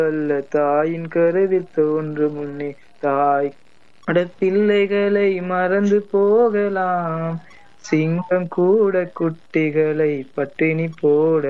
அல்ல தாயின் கருவில் தோன்றும் முன்னே தாய் பிள்ளைகளை மறந்து போகலாம். சிங்கம் கூட குட்டிகளை பட்டினி போட